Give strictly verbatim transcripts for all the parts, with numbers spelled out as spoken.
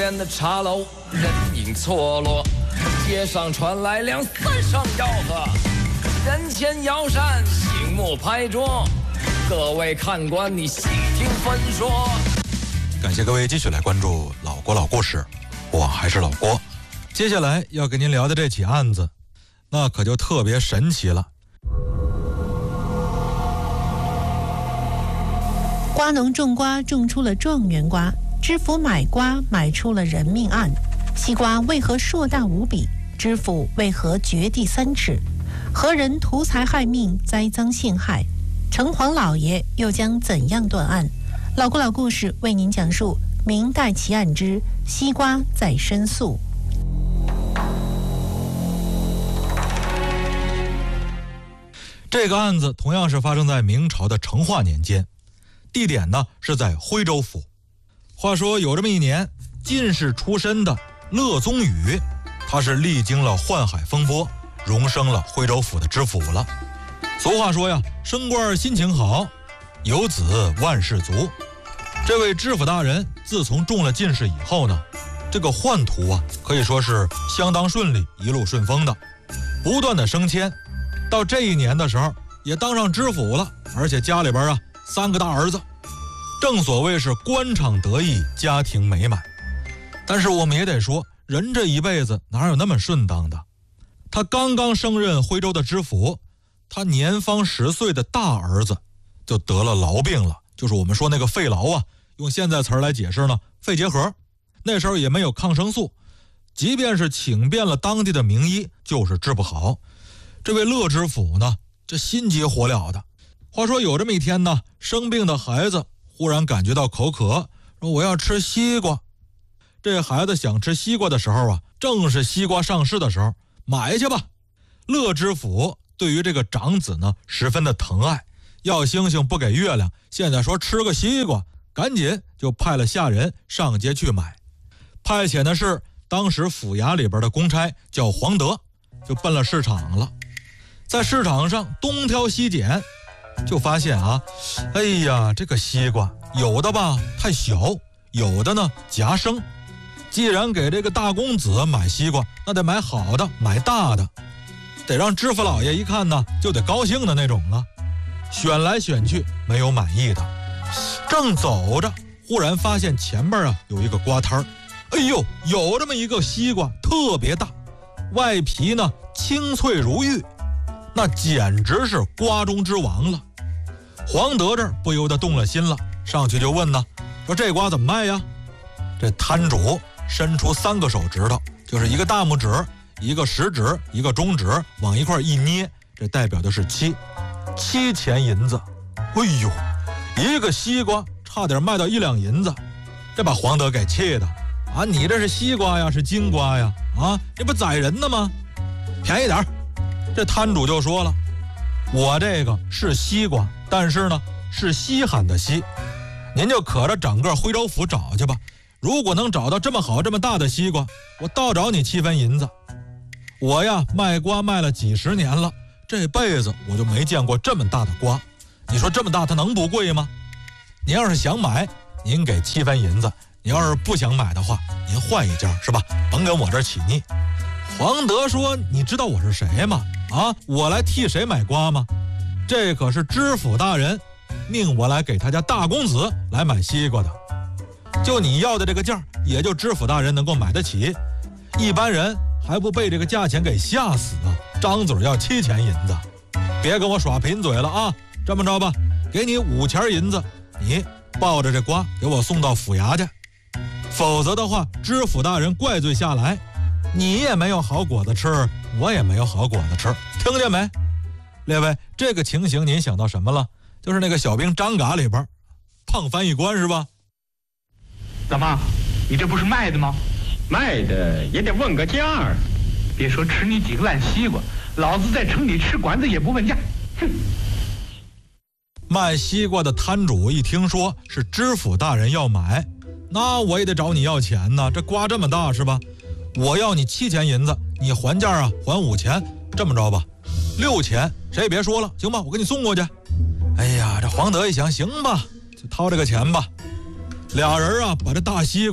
边的茶楼人影错落，街上传来两三声吆喝，人前摇扇，醒目拍桌，各位看官你细听分说。 感谢各位继续来关注老郭老故事，我还是老郭。接下来要跟您聊的这起案子，那可就特别神奇了。 瓜农种瓜种出了状元瓜，知府买瓜买出了人命案。西瓜为何硕大无比？知府为何掘地三尺？何人图财害命，栽赃陷害？城隍老爷又将怎样断案？老郭老故事为您讲述明代奇案之西瓜在申诉。 这个案子同样是发生在明朝的成化年间，地点呢是在徽州府。话说有这么一年，进士出身的乐宗宇，他是历经了宦海风波，荣升了徽州府的知府了。俗话说呀，升官心情好，有子万事足。这位知府大人自从中了进士以后呢，这个宦途啊可以说是相当顺利，一路顺风的，不断的升迁。到这一年的时候也当上知府了，而且家里边啊三个大儿子，正所谓是官场得意，家庭美满。但是我们也得说，人这一辈子哪有那么顺当的？他刚刚升任徽州的知府，他年方十岁的大儿子就得了痨病了，就是我们说那个肺痨啊，用现在词儿来解释呢，肺结核。那时候也没有抗生素，即便是请遍了当地的名医，就是治不好。这位乐知府呢，这心急火燎的。话说有这么一天呢，生病的孩子忽然感觉到口渴，说我要吃西瓜。这孩子想吃西瓜的时候啊，正是西瓜上市的时候，买去吧。乐知府对于这个长子呢十分的疼爱，要星星不给月亮，现在说吃个西瓜，赶紧就派了下人上街去买。派遣的是当时府衙里边的公差叫黄德，就奔了市场了。在市场上东挑西拣，就发现啊，哎呀，这个西瓜有的吧太小，有的呢夹生。既然给这个大公子买西瓜，那得买好的，买大的，得让知府老爷一看呢就得高兴的那种啊。选来选去没有满意的，正走着，忽然发现前面啊有一个瓜摊儿，哎呦，有这么一个西瓜特别大，外皮呢清脆如玉，那简直是瓜中之王了。黄德这儿不由得动了心了，上去就问呢，说这瓜怎么卖呀？这摊主伸出三个手指头，就是一个大拇指，一个食指，一个中指，往一块一捏，这代表的是七七钱银子。哎呦，一个西瓜差点卖到一两银子，这把黄德给气的啊！你这是西瓜呀，是金瓜呀？啊，这不宰人呢吗？便宜点。这摊主就说了，我这个是西瓜，但是呢是稀罕的稀，您就可着整个徽州府找去吧。如果能找到这么好这么大的西瓜，我倒找你七分银子。我呀卖瓜卖了几十年了，这辈子我就没见过这么大的瓜，你说这么大它能不贵吗？您要是想买，您给七分银子，你要是不想买的话，您换一家是吧？甭跟我这儿起腻。黄德说，你知道我是谁吗？啊，我来替谁买瓜吗？这可是知府大人命我来给他家大公子来买西瓜的，就你要的这个价，也就知府大人能够买得起，一般人还不被这个价钱给吓死啊！张嘴要七钱银子，别跟我耍贫嘴了啊！这么着吧，给你五钱银子，你抱着这瓜给我送到府衙去，否则的话，知府大人怪罪下来，你也没有好果子吃，我也没有好果子吃，听见没？列位，这个情形您想到什么了？就是那个小兵张嘎里边胖翻译官是吧？ 怎么，你这不是卖的吗？ 卖的也得问个价儿。 别说吃你几个烂西瓜，老子在城里吃馆子也不问价。哼！ 卖西瓜的摊主一听说是知府大人要买，那我也得找你要钱呢。这瓜这么大是吧？我要你七钱银子，你还价啊，还五钱。这么着吧，六钱，谁也别说了，行吧？我给你送过去。哎呀，这黄德一想，行吧，就掏这个钱吧。俩人啊，把这大西瓜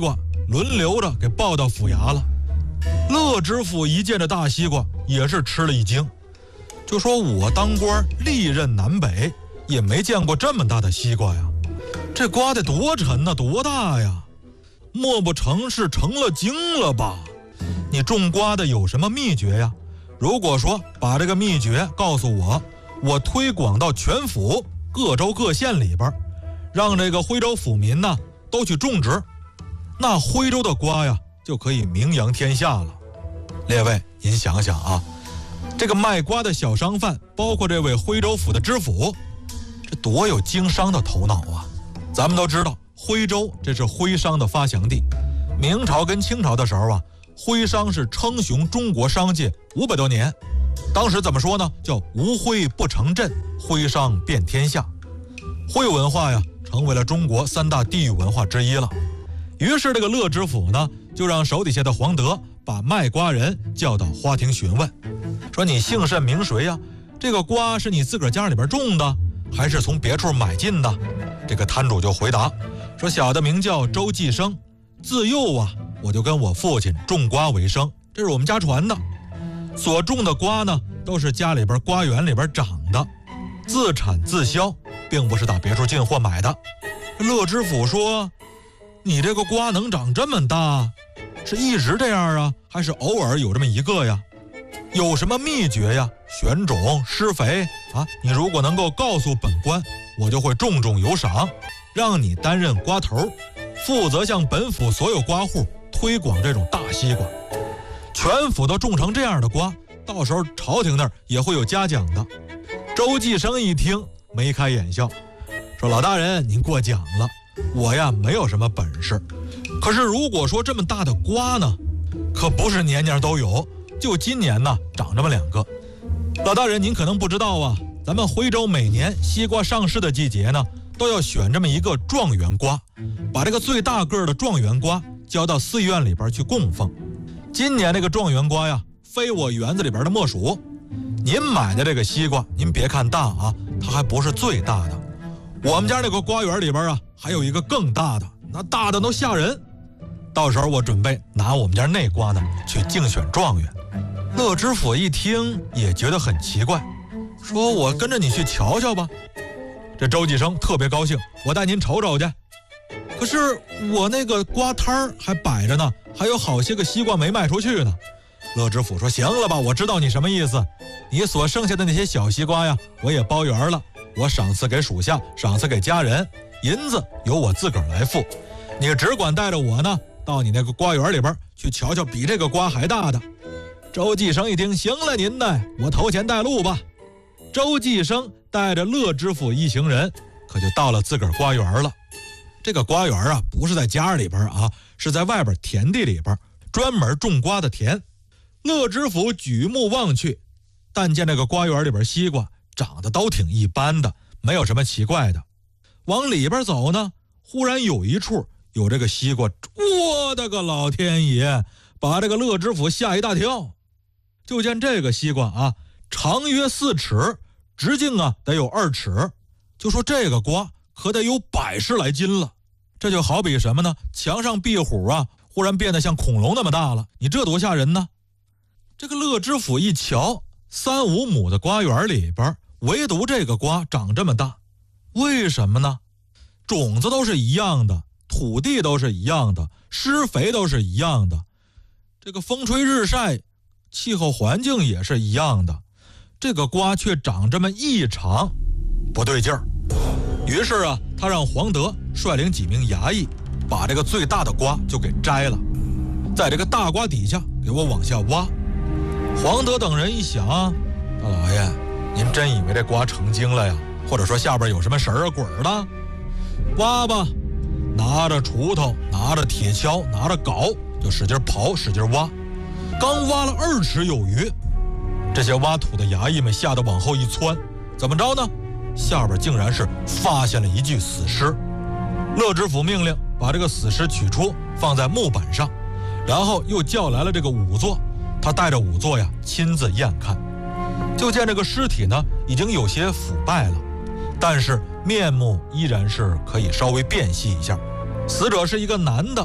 轮流着给抱到府衙了。乐知府一见这大西瓜，也是吃了一惊，就说我当官历任南北，也没见过这么大的西瓜呀，这瓜得多沉呢，多大呀？莫不成是成了精了吧？你种瓜的有什么秘诀呀？如果说把这个秘诀告诉我，我推广到全府各州各县里边，让这个徽州府民呢都去种植，那徽州的瓜呀就可以名扬天下了。列位，您想想啊，这个卖瓜的小商贩，包括这位徽州府的知府，这多有经商的头脑啊！咱们都知道，徽州这是徽商的发祥地。明朝跟清朝的时候啊，徽商是称雄中国商界五百多年。当时怎么说呢？叫无徽不成镇，徽商遍天下。徽文化呀，成为了中国三大地域文化之一了。于是这个乐知府呢，就让手底下的黄德把卖瓜人叫到花厅询问，说你姓甚名谁呀？这个瓜是你自个儿家里边种的，还是从别处买进的？这个摊主就回答说，小的名叫周继生，自幼啊我就跟我父亲种瓜为生，这是我们家传的。所种的瓜呢，都是家里边瓜园里边长的，自产自销，并不是打别处进货买的。乐知府说，你这个瓜能长这么大，是一直这样啊，还是偶尔有这么一个呀？有什么秘诀呀？选种施肥啊？你如果能够告诉本官，我就会重重有赏，让你担任瓜头，负责向本府所有瓜户推广这种大西瓜。全府都种成这样的瓜，到时候朝廷那儿也会有嘉奖的。周继生一听眉开眼笑，说老大人您过奖了，我呀没有什么本事，可是如果说这么大的瓜呢，可不是年年都有，就今年呢长这么两个。老大人您可能不知道啊，咱们徽州每年西瓜上市的季节呢，都要选这么一个状元瓜，把这个最大个的状元瓜交到寺院里边去供奉。今年这个状元瓜呀，非我园子里边的莫属。您买的这个西瓜，您别看大啊，它还不是最大的。我们家那个瓜园里边啊，还有一个更大的，那大的都吓人。到时候我准备拿我们家那瓜呢去竞选状元。乐知府一听也觉得很奇怪，说我跟着你去瞧瞧吧。这周继生特别高兴，我带您瞅瞅去。可是我那个瓜摊儿还摆着呢，还有好些个西瓜没卖出去呢。乐知府说，行了吧，我知道你什么意思，你所剩下的那些小西瓜呀，我也包圆了，我赏赐给属下，赏赐给家人，银子由我自个儿来付，你只管带着我呢到你那个瓜园里边去瞧瞧比这个瓜还大的。周继生一听，行了您的，我头前带路吧。周继生带着乐知府一行人可就到了自个儿瓜园了。这个瓜园啊，不是在家里边啊，是在外边田地里边，专门种瓜的田。乐知府举目望去，但见这个瓜园里边西瓜长得都挺一般的，没有什么奇怪的。往里边走呢，忽然有一处有这个西瓜，我的个老天爷，把这个乐知府吓一大跳。就见这个西瓜啊，长约四尺，直径啊得有二尺，就说这个瓜可得有百十来斤了。这就好比什么呢？墙上壁虎啊，忽然变得像恐龙那么大了，你这多吓人呢！这个乐知府一瞧，三五亩的瓜园里边，唯独这个瓜长这么大，为什么呢？种子都是一样的，土地都是一样的，施肥都是一样的，这个风吹日晒，气候环境也是一样的，这个瓜却长这么异常，不对劲儿。于是啊，他让黄德率领几名衙役，把这个最大的瓜就给摘了，在这个大瓜底下给我往下挖。黄德等人一想，大老爷，您真以为这瓜成精了呀？或者说下边有什么神儿啊鬼儿的？挖吧，拿着锄头，拿着铁锹，拿着镐，就使劲刨，使劲挖。刚挖了二尺有余，这些挖土的衙役们吓得往后一窜，怎么着呢？下边竟然是发现了一具死尸。乐知府命令把这个死尸取出，放在木板上，然后又叫来了这个仵作，他带着仵作呀亲自验看。就见这个尸体呢已经有些腐败了，但是面目依然是可以稍微辨析一下。死者是一个男的，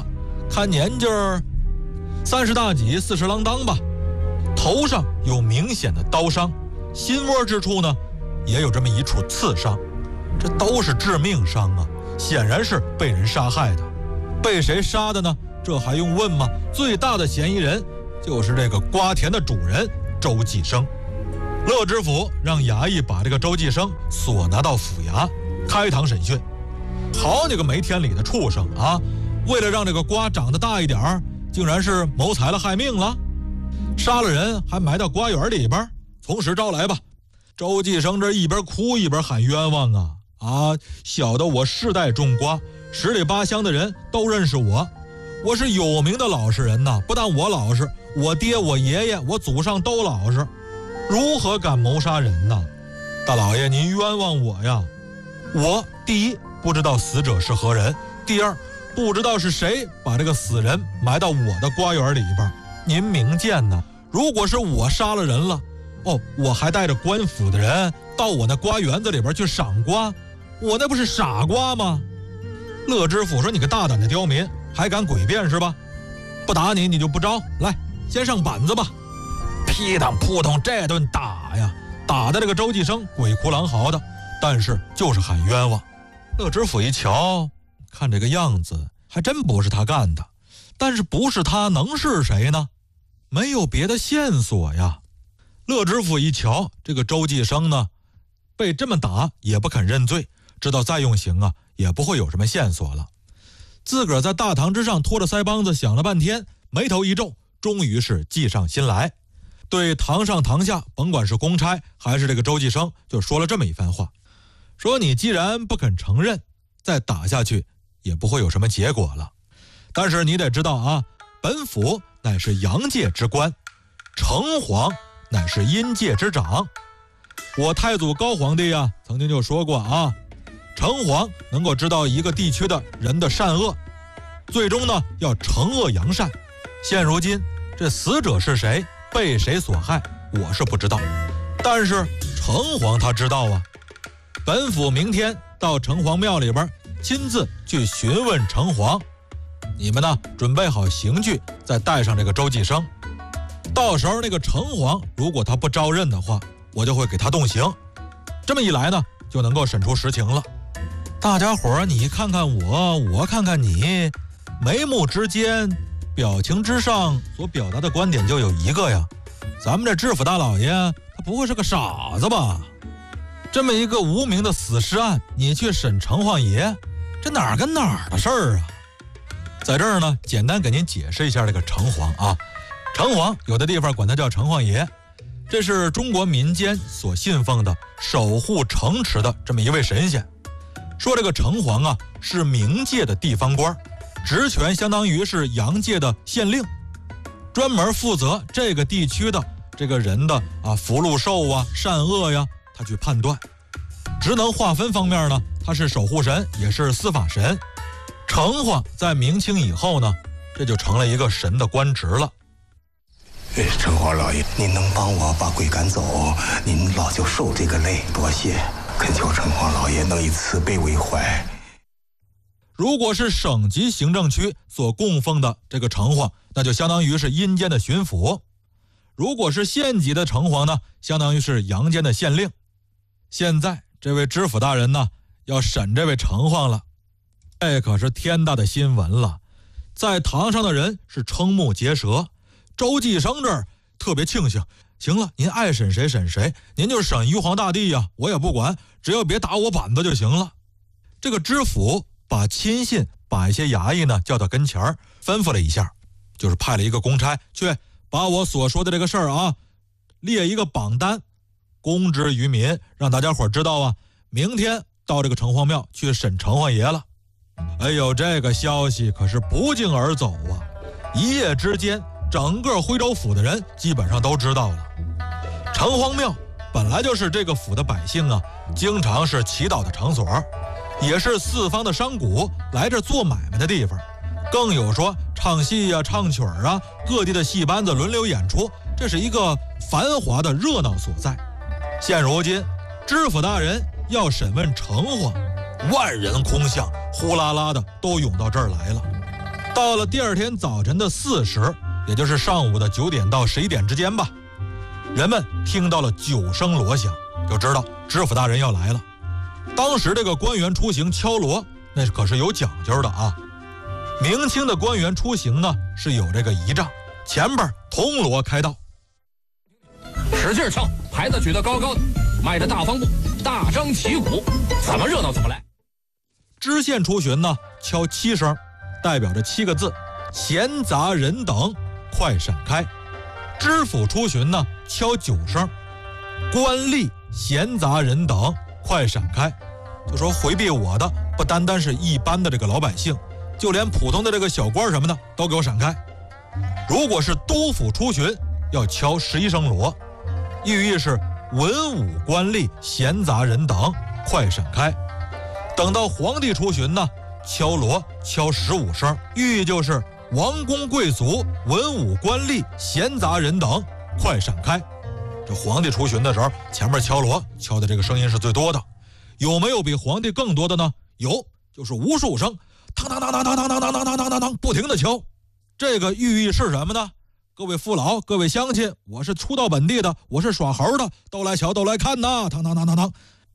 看年纪儿三十大几四十郎当吧，头上有明显的刀伤，心窝之处呢也有这么一处刺伤，这都是致命伤啊，显然是被人杀害的。被谁杀的呢？这还用问吗？最大的嫌疑人就是这个瓜田的主人周继生。乐知府让衙役把这个周继生索拿到府衙开堂审讯。好你个没天理的畜生啊！为了让这个瓜长得大一点儿，竟然是谋财了害命了，杀了人还埋到瓜园里边。从实招来吧。周继生这一边哭一边喊冤枉啊啊！小的我世代种瓜，十里八乡的人都认识我，我是有名的老实人呐。不但我老实，我爹我爷爷我祖上都老实，如何敢谋杀人呢？大老爷您冤枉我呀！我第一不知道死者是何人，第二不知道是谁把这个死人埋到我的瓜园里边。您明鉴呢？如果是我杀了人了，哦，我还带着官府的人到我那瓜园子里边去赏瓜，我那不是傻瓜吗？乐知府说：“你个大胆的刁民，还敢诡辩是吧？不打你你就不招，来，先上板子吧。”劈当扑通这顿打呀，打的这个周继生鬼哭狼嚎的，但是就是喊冤枉。乐知府一瞧，看这个样子还真不是他干的，但是不是他能是谁呢？没有别的线索呀。乐知府一瞧，这个周继生呢被这么打也不肯认罪，知道再用刑啊也不会有什么线索了。自个儿在大堂之上拖着腮帮子想了半天，眉头一皱，终于是计上心来，对堂上堂下甭管是公差还是这个周继生就说了这么一番话，说你既然不肯承认，再打下去也不会有什么结果了。但是你得知道啊，本府乃是阳界之官，城隍乃是阴界之长。我太祖高皇帝啊曾经就说过啊，城隍能够知道一个地区的人的善恶，最终呢要惩恶扬善。现如今这死者是谁，被谁所害，我是不知道，但是城隍他知道啊。本府明天到城隍庙里边亲自去询问城隍，你们呢准备好刑具，再带上这个周继生。到时候那个城隍如果他不招认的话，我就会给他动刑。这么一来呢，就能够审出实情了。大家伙儿你看看我，我看看你，眉目之间，表情之上所表达的观点就有一个呀，咱们这知府大老爷他不会是个傻子吧？这么一个无名的死尸案，你去审城隍爷，这哪儿跟哪儿的事儿啊？在这儿呢，简单给您解释一下这个城隍啊。城隍有的地方管他叫城隍爷，这是中国民间所信奉的守护城池的这么一位神仙。说这个城隍啊是冥界的地方官，职权相当于是阳界的县令，专门负责这个地区的这个人的啊福禄寿啊善恶呀，他去判断。职能划分方面呢，他是守护神也是司法神。城隍在明清以后呢，这就成了一个神的官职了。 城隍老爷，您能帮我把鬼赶走，您老就受这个累，多谢，恳求城隍老爷能以慈悲为怀。 如果是省级行政区所供奉的这个城隍，那就相当于是阴间的巡抚；如果是县级的城隍呢，相当于是阳间的县令。现在这位知府大人呢，要审这位城隍了，这可是天大的新闻了。在堂上的人是瞠目结舌，周继生这儿特别庆幸，行了，您爱审谁审谁，您就是审玉皇大帝呀，我也不管，只要别打我板子就行了。这个知府把亲信把一些衙役呢叫到跟前儿，吩咐了一下，就是派了一个公差去把我所说的这个事儿啊列一个榜单，公之于民，让大家伙知道啊，明天到这个城隍庙去审城隍爷了。哎呦，这个消息可是不胫而走啊，一夜之间整个徽州府的人基本上都知道了。城隍庙本来就是这个府的百姓啊经常是祈祷的场所，也是四方的商贾来这做买卖的地方，更有说唱戏啊唱曲儿啊，各地的戏班子轮流演出，这是一个繁华的热闹所在。现如今知府大人要审问城隍，万人空巷，呼啦啦的都涌到这儿来了。 到了第二天早晨的巳时，也就是上午的九点到十一点之间吧，人们听到了九声锣响，就知道知府大人要来了。当时这个官员出行敲锣，那可是有讲究的啊。明清的官员出行呢，是有这个仪仗，前边铜锣开道， 使劲唱，牌子举得高高的，迈着大方步，大张旗鼓，怎么热闹怎么来。 知县出巡呢，敲七声，代表着七个字：闲杂人等快闪开。知府出巡呢，敲九声，官吏闲杂人等快闪开。就说回避我的不单单是一般的这个老百姓，就连普通的这个小官什么的都给我闪开。如果是督府出巡，要敲十一声锣，寓意是文武官吏闲杂人等快闪开。等到皇帝出巡呢，敲锣敲十五声，寓意就是王公贵族文武官吏闲杂人等快闪开。这皇帝出巡的时候，前面敲锣敲的这个声音是最多的。有没有比皇帝更多的呢？有，就是无数声，当当当当当当当当当当当当，不停的敲。这个寓意是什么呢？各位父老，各位乡亲，我是初到本地的，我是耍猴的，都来瞧，都来看呐！当当当当当。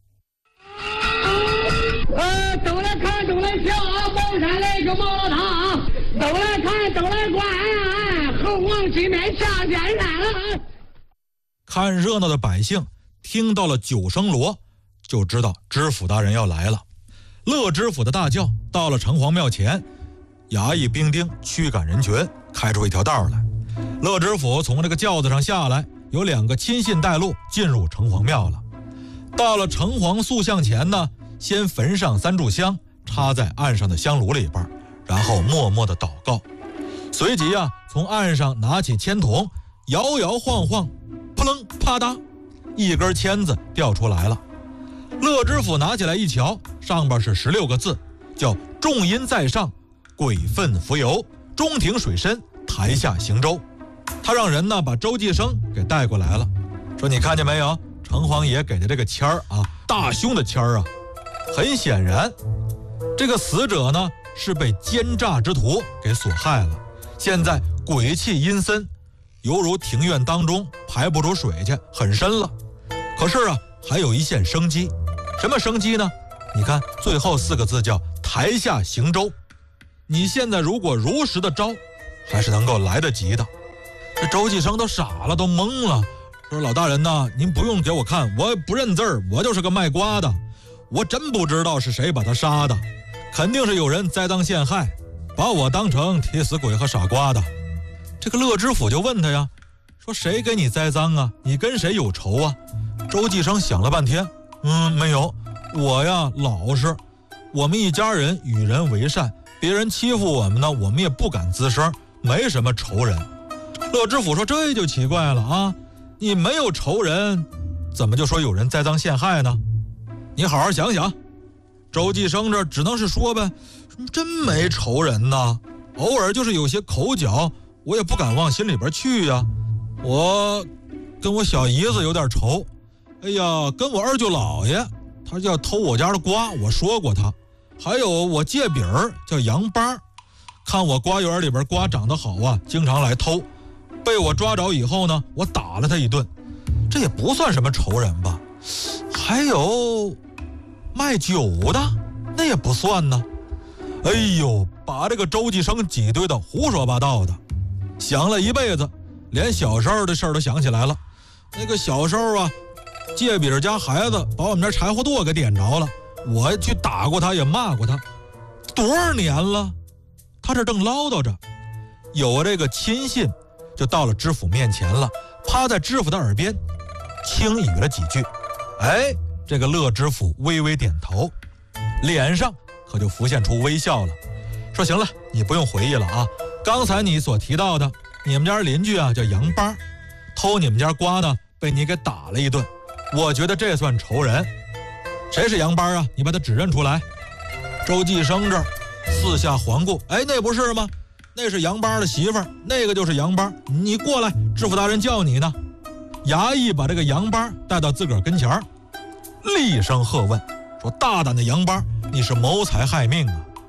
呃，都来看，都来瞧，茅山来个毛老汤，都来看，都来观，猴王今天下见山。 看热闹的百姓听到了九声锣，就知道知府大人要来了。乐知府的大轿到了城隍庙前，衙役兵丁驱赶人群，开出一条道来。乐知府从这个轿子上下来，有两个亲信带路进入城隍庙了。到了城隍塑像前呢，先焚上三炷香，插在岸上的香炉里边，然后默默的祷告。随即啊，从岸上拿起签筒，摇摇晃晃，扑棱啪嗒，一根签子掉出来了。乐知府拿起来一瞧，上边是十六个字，叫重音在上，鬼愤浮游，中庭水深，台下行舟。他让人呢把周继生给带过来了，说你看见没有，城隍爷给的这个签儿啊，大凶的签儿啊。很显然，这个死者呢是被奸诈之徒给所害了，现在鬼气阴森，犹如庭院当中排不出水去，很深了。可是啊，还有一线生机。什么生机呢？你看最后四个字叫台下行舟。你现在如果如实的招，还是能够来得及的。这周继生都傻了，都懵了，说老大人呐，您不用给我看，我不认字儿，我就是个卖瓜的，我真不知道是谁把他杀的，肯定是有人栽赃陷害，把我当成替死鬼和傻瓜的。这个乐知府就问他呀，说谁给你栽赃啊？你跟谁有仇啊？周继生想了半天，嗯，没有，我呀老实，我们一家人与人为善，别人欺负我们呢，我们也不敢吱声，没什么仇人。乐知府说这就奇怪了啊，你没有仇人，怎么就说有人栽赃陷害呢？你好好想想。周继生这只能是说呗，真没仇人呐，偶尔就是有些口角，我也不敢往心里边去呀。我跟我小姨子有点仇，哎呀，跟我二舅姥爷，他要偷我家的瓜，我说过他。还有我借饼儿叫杨八，看我瓜园里边瓜长得好啊，经常来偷，被我抓着以后呢，我打了他一顿，这也不算什么仇人吧。还有卖酒的，那也不算呢。哎呦，把这个周继生挤兑的胡说八道的，想了一辈子，连小时候的事儿都想起来了。那个小时候啊，借比尔家孩子把我们这柴火垛给点着了，我去打过他，也骂过他，多少年了。他这正唠叨着，有这个亲信就到了知府面前了，趴在知府的耳边轻语了几句。哎，这个乐知府微微点头，脸上可就浮现出微笑了，说行了，你不用回忆了啊，刚才你所提到的你们家邻居啊叫杨八，偷你们家瓜呢，被你给打了一顿，我觉得这算仇人。谁是杨八啊？你把他指认出来。周继生这儿四下环顾，哎，那不是吗？那是杨八的媳妇儿，那个就是杨八，你过来，知府大人叫你呢。衙役把这个杨八带到自个儿跟前儿，厉声喝问，说大胆的杨八，你是谋财害命啊！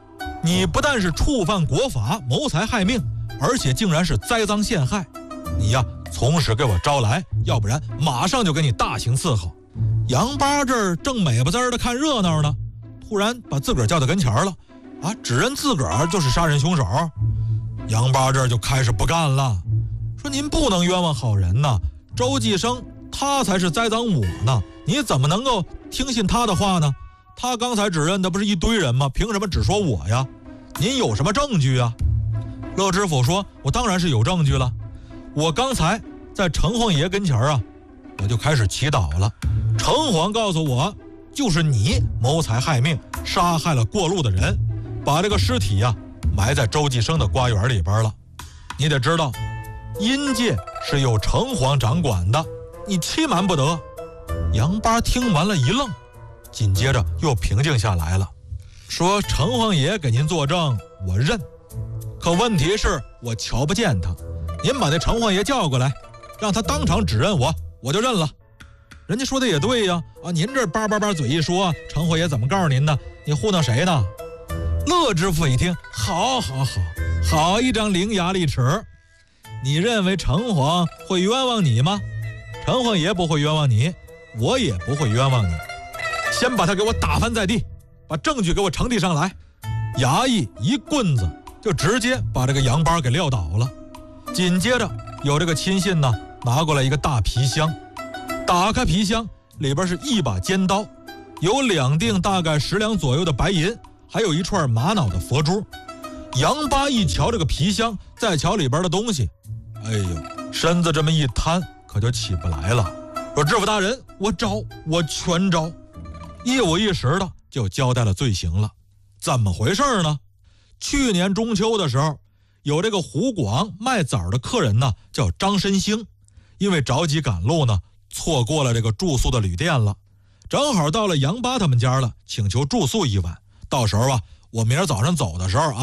你不但是触犯国法，谋财害命，而且竟然是栽赃陷害。你呀，从实给我招来，要不然马上就给你大刑伺候。杨八这儿正美不滋儿的看热闹呢，突然把自个儿叫到跟前了，啊，指认自个儿就是杀人凶手。杨八这儿就开始不干了，说您不能冤枉好人呐，周继生他才是栽赃我呢，你怎么能够听信他的话呢？他刚才指认的不是一堆人吗？凭什么只说我呀？您有什么证据啊？乐知府说，我当然是有证据了，我刚才在城隍爷跟前啊，我就开始祈祷了。城隍告诉我，就是你谋财害命，杀害了过路的人，把这个尸体呀、啊、埋在周继生的瓜园里边了。你得知道，阴界是由城隍掌管的，你欺瞒不得。杨八听完了一愣，紧接着又平静下来了，说城隍爷给您作证，我认。可问题是我瞧不见他，您把那城隍爷叫过来，让他当场指认我，我就认了。人家说的也对呀，啊，您这叭叭叭嘴一说，城隍爷怎么告诉您的？你糊弄谁呢？乐知府一听，好好好，好一张伶牙俐齿。你认为城隍会冤枉你吗？城隍爷不会冤枉你，我也不会冤枉你。先把他给我打翻在地，把证据给我呈递上来。衙役一棍子就直接把这个杨八给撂倒了。紧接着有这个亲信呢，拿过来一个大皮箱，打开皮箱，里边是一把尖刀，有两锭大概十两左右的白银，还有一串玛瑙的佛珠。杨八一瞧这个皮箱，再瞧里边的东西，哎呦，身子这么一瘫，可就起不来了。说知府大人，我招，我全招。一五一十的就交代了罪行了。怎么回事呢？去年中秋的时候，有这个湖广卖枣的客人呢，叫张申兴，因为着急赶路呢，错过了这个住宿的旅店了，正好到了杨八他们家了，请求住宿一晚。到时候啊，我明儿早上走的时候啊